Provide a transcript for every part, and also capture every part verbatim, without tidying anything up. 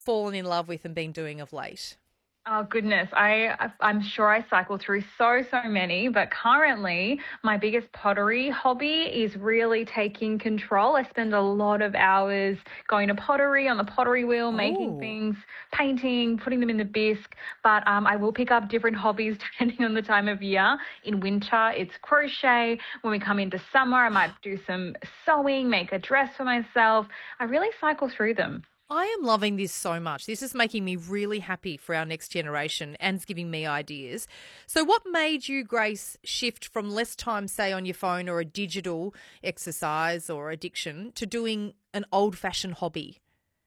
fallen in love with and been doing of late? Oh goodness, I I'm sure I cycle through so so many, but currently my biggest pottery hobby is really taking control. I spend a lot of hours going to pottery on the pottery wheel, making Oh. things, painting, putting them in the bisque. But um, I will pick up different hobbies depending on the time of year. In winter, it's crochet. When we come into summer, I might do some sewing, make a dress for myself. I really cycle through them. I am loving this so much. This is making me really happy for our next generation and it's giving me ideas. So what made you, Grace, shift from less time, say, on your phone or a digital exercise or addiction to doing an old-fashioned hobby?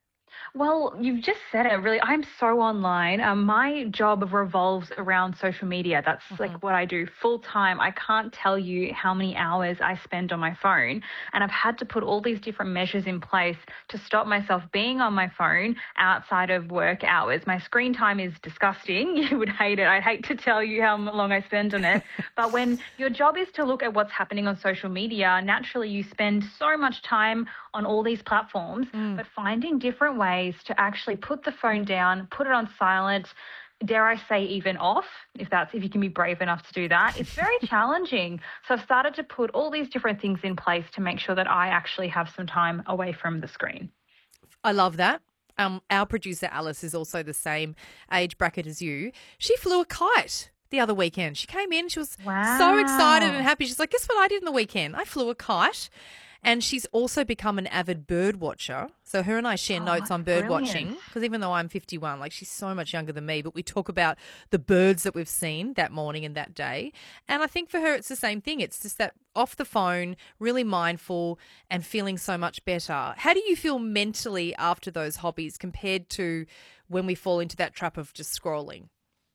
Well, you've just said it really. I'm so online. Um, my job revolves around social media. That's Hmm. like what I do full time. I can't tell you how many hours I spend on my phone. And I've had to put all these different measures in place to stop myself being on my phone outside of work hours. My screen time is disgusting. You would hate it. I'd hate to tell you how long I spend on it. But when your job is to look at what's happening on social media, naturally you spend so much time on all these platforms, Mm. but finding different ways to actually put the phone down, put it on silent, dare I say even off, if that's if you can be brave enough to do that. It's very challenging. So I've started to put all these different things in place to make sure that I actually have some time away from the screen. I love that. Um, our producer Alice is also the same age bracket as you. She flew a kite the other weekend. She came in, she was so excited and Wow. happy. She's like, guess what I did in the weekend? I flew a kite. And she's also become an avid bird watcher. So her and I share Oh, notes that's on bird brilliant. watching because even though I'm fifty-one, like she's so much younger than me, but we talk about the birds that we've seen that morning and that day. And I think for her, it's the same thing. It's just that off the phone, really mindful and feeling so much better. How do you feel mentally after those hobbies compared to when we fall into that trap of just scrolling?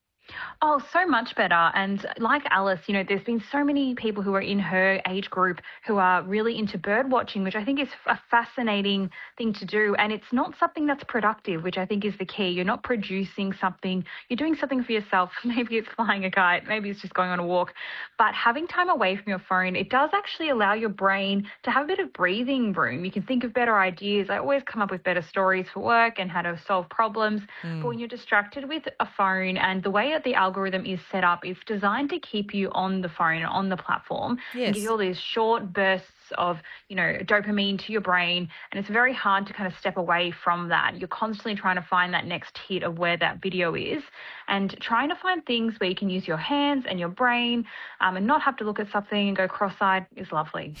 Oh, so much better. And like Alice, you know, there's been so many people who are in her age group who are really into bird watching, which I think is a fascinating thing to do. And it's not something that's productive, which I think is the key. You're not producing something, you're doing something for yourself. Maybe it's flying a kite, maybe it's just going on a walk. But having time away from your phone, it does actually allow your brain to have a bit of breathing room. You can think of better ideas. I always come up with better stories for work and how to solve problems. But when Mm. you're distracted with a phone and the way that the algorithm is set up, it's designed to keep you on the phone, on the platform, and give you Yes. all these short bursts of, you know, dopamine to your brain. And it's very hard to kind of step away from that. You're constantly trying to find that next hit of where that video is and trying to find things where you can use your hands and your brain um, and not have to look at something and go cross-eyed is lovely.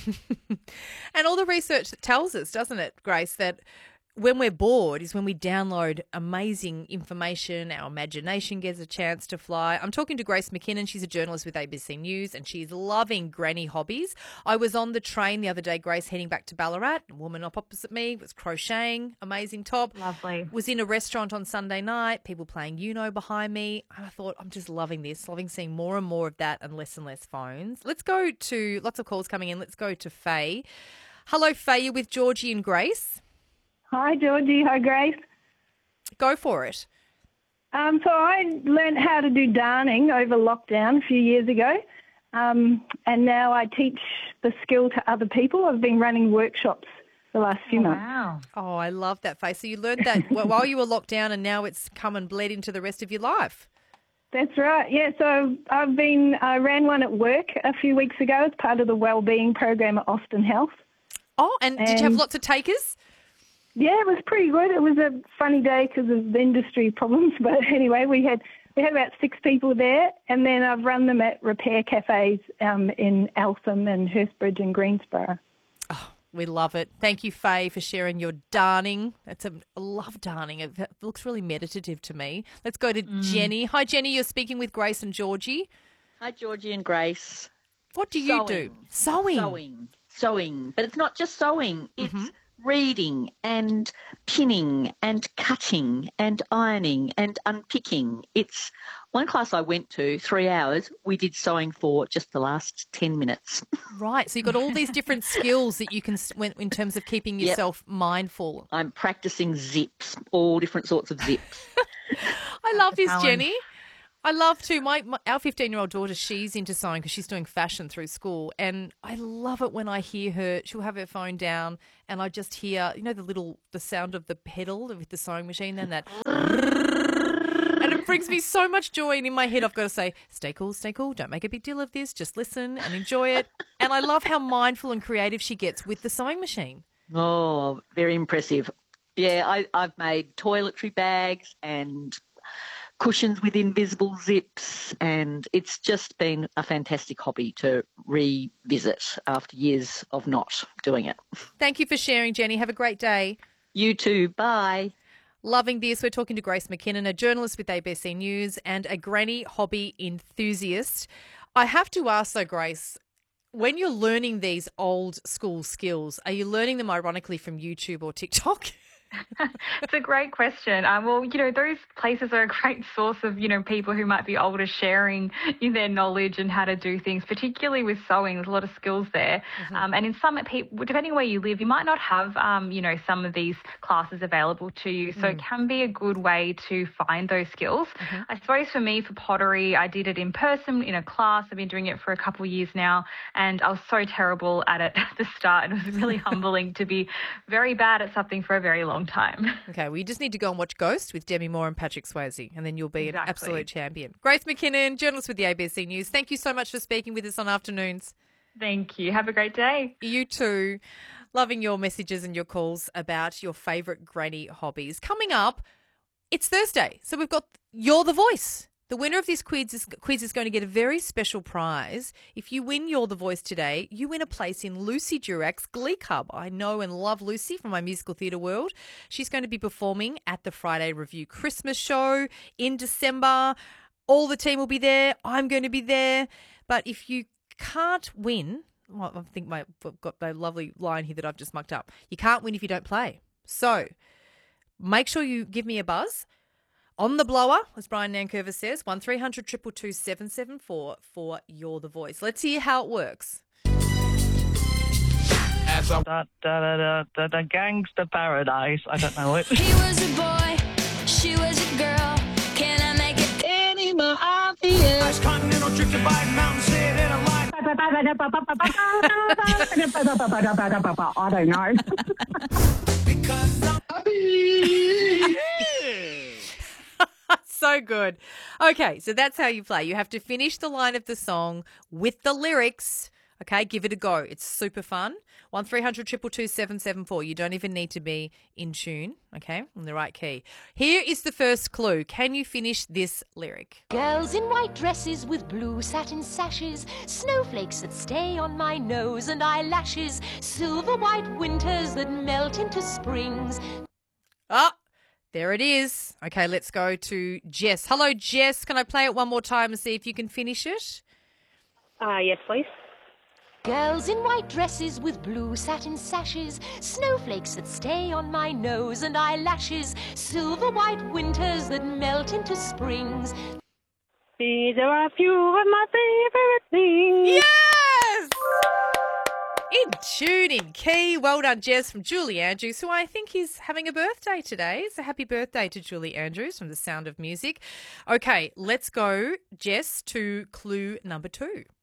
And all the research that tells us, doesn't it, Grace, that when we're bored is when we download amazing information. Our imagination gets a chance to fly. I'm talking to Grace McKinnon. She's a journalist with A B C News and she's loving granny hobbies. I was on the train the other day, Grace, heading back to Ballarat. A woman up opposite me was crocheting, amazing top. Lovely. Was in a restaurant on Sunday night, people playing Uno behind me. And I thought, I'm just loving this, loving seeing more and more of that and less and less phones. Let's go to, lots of calls coming in. Let's go to Faye. Hello, Faye. You're with Georgie and Grace. Hi, Georgie. Hi, Grace. Go for it. Um, so I learned how to do darning over lockdown a few years ago, um, and now I teach the skill to other people. I've been running workshops the last few Oh, months. wow. Oh, I love that, Faye. So you learned that wh- while you were locked down and now it's come and bled into the rest of your life. That's right. Yeah, so I've been, I ran one at work a few weeks ago as part of the wellbeing program at Austin Health. Oh, and did you have And- lots of takers? Yeah, it was pretty good. It was a funny day because of the industry problems, but anyway, we had we had about six people there, and then I've run them at repair cafes um, in Eltham and Hurstbridge and Greensboro. Oh, we love it. Thank you, Faye, for sharing your darning. That's a, I love darning. It looks really meditative to me. Let's go to Jenny. Hi, Jenny. You're speaking with Grace and Georgie. Hi, Georgie and Grace. What do you do? Sewing. Sewing. Sewing. But it's not just sewing. It's Mhm. reading and pinning and cutting and ironing and unpicking. It's one class I went to, three hours, we did sewing for just the last ten minutes. Right. So you've got all these different skills that you can, s- when- in terms of keeping Yep. yourself mindful. I'm practicing zips, all different sorts of zips. I love this, challenge. Jenny. I love to. My, my our fifteen-year-old daughter, she's into sewing because she's doing fashion through school, and I love it when I hear her. She'll have her phone down, and I just hear, you know, the little the sound of the pedal with the sewing machine, and that, and it brings me so much joy. And in my head, I've got to say, "Stay cool, stay cool. Don't make a big deal of this. Just listen and enjoy it." And I love how mindful and creative she gets with the sewing machine. Oh, very impressive. Yeah, I, I've made toiletry bags and cushions with invisible zips, and it's just been a fantastic hobby to revisit after years of not doing it. Thank you for sharing, Jenny. Have a great day. You too. Bye. Loving this. We're talking to Grace McKinnon, a journalist with A B C News and a granny hobby enthusiast. I have to ask though, Grace, when you're learning these old school skills, are you learning them ironically from YouTube or TikTok? It's a great question. Um, well, you know, those places are a great source of, you know, people who might be older sharing their knowledge and how to do things, particularly with sewing. There's a lot of skills there. Mm-hmm. Um, and in some people, depending where you live, you might not have, um, you know, some of these classes available to you. So mm. it can be a good way to find those skills. Mm-hmm. I suppose for me, for pottery, I did it in person in a class. I've been doing it for a couple of years now, and I was so terrible at it at the start. And it was really humbling to be very bad at something for a very long time. Okay, well, you just need to go and watch Ghost with Demi Moore and Patrick Swayze, and then you'll be exactly. an absolute champion. Grace McKinnon, journalist with the A B C News. Thank you so much for speaking with us on Afternoons. Thank you. Have a great day. You too. Loving your messages and your calls about your favourite granny hobbies. Coming up, it's Thursday, so we've got You're the Voice. The winner of this quiz is, quiz is going to get a very special prize. If you win You're the Voice today, you win a place in Lucy Durack's Glee Club. I know and love Lucy from my musical theatre world. She's going to be performing at the Friday Review Christmas show in December. All the team will be there. I'm going to be there. But if you can't win, well, I think my, I've got the lovely line here that I've just mucked up. You can't win if you don't play. So make sure you give me a buzz. On the blower, as Brian Nankervis says, one three hundred two two two seven seven four for You're the Voice. Let's hear how it works. Da, da, da, da, da, da, gangster paradise. I don't know it. He was a boy, she was a girl. Can I make it any more obvious? Ice continental trip to Biden Mountain, see it in a light. I don't know. Because I'm happy. So good. Okay, so that's how you play. You have to finish the line of the song with the lyrics. Okay, give it a go. It's super fun. one three hundred two two two seven seven four. You don't even need to be in tune, okay, in the right key. Here is the first clue. Can you finish this lyric? Girls in white dresses with blue satin sashes, snowflakes that stay on my nose and eyelashes, silver white winters that melt into springs. Ah, there it is. Okay, let's go to Jess. Hello, Jess. Can I play it one more time and see if you can finish it? Uh, yes, please. Girls in white dresses with blue satin sashes, snowflakes that stay on my nose and eyelashes, silver white winters that melt into springs. These are a few of my favorite things. Yes! In tune, in key. Well done, Jess, from Julie Andrews, who I think is having a birthday today. So happy birthday to Julie Andrews from The Sound of Music. Okay, let's go, Jess, to clue number two.